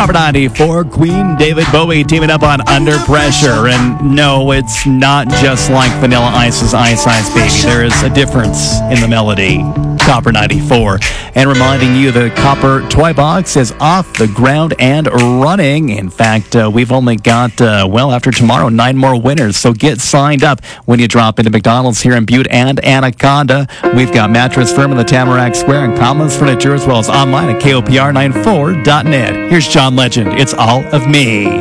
Copper 94, Queen David Bowie teaming up on Under Pressure. And no, it's not just like Vanilla Ice's Ice Ice Baby. There is a difference in the melody. Copper 94. And reminding you, the Copper Toy Box is off the ground and running. In fact, we've only got, after tomorrow, 9 more winners. So get signed up when you drop into McDonald's here in Butte and Anaconda. We've got Mattress Firm in the Tamarack Square and Commons Furniture, as well as online at KOPR94.net. Here's John Legend. It's All of Me.